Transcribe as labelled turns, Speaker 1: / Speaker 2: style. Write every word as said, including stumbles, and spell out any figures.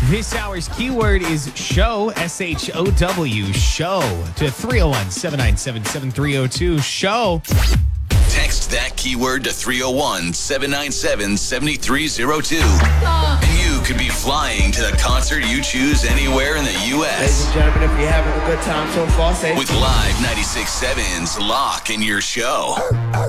Speaker 1: This hour's keyword is show, S H O W, show, to three oh one, seven nine seven, seven three oh two, show.
Speaker 2: Text that keyword to three oh one, seven nine seven, seven three oh two. And you could be flying to the concert you choose anywhere in the U S.
Speaker 3: Ladies and gentlemen, if you're having a good time so far, say...
Speaker 2: With Live ninety-six point seven's Lock in Your Show.